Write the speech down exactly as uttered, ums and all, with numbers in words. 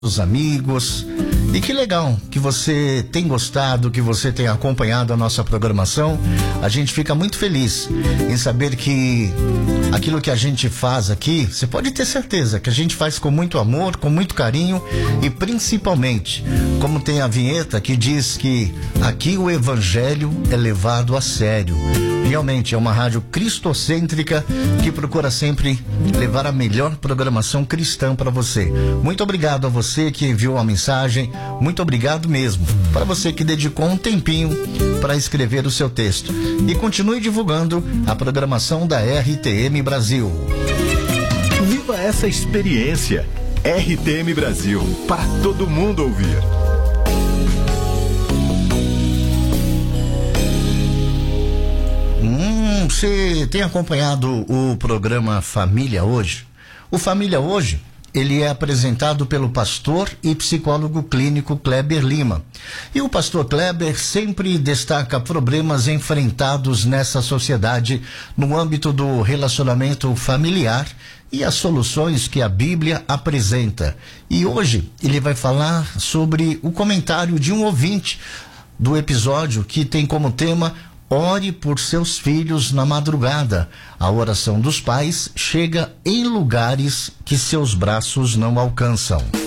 os amigos. E que legal que você tem gostado, que você tem acompanhado a nossa programação. A gente fica muito feliz em saber que aquilo que a gente faz aqui, você pode ter certeza que a gente faz com muito amor, com muito carinho e principalmente, como tem a vinheta que diz que aqui o evangelho é levado a sério. Realmente é uma rádio cristocêntrica que procura sempre levar a melhor programação cristã para você. Muito obrigado a você que enviou a mensagem, muito obrigado mesmo para você que dedicou um tempinho para escrever o seu texto. E continue divulgando a programação da R T M Brasil. Viva essa experiência! R T M Brasil, para todo mundo ouvir. Hum, você tem acompanhado o programa Família Hoje? O Família Hoje, ele é apresentado pelo pastor e psicólogo clínico Kleber Lima. E o pastor Kleber sempre destaca problemas enfrentados nessa sociedade no âmbito do relacionamento familiar e as soluções que a Bíblia apresenta. E hoje ele vai falar sobre o comentário de um ouvinte do episódio que tem como tema: ore por seus filhos na madrugada. A oração dos pais chega em lugares que seus braços não alcançam.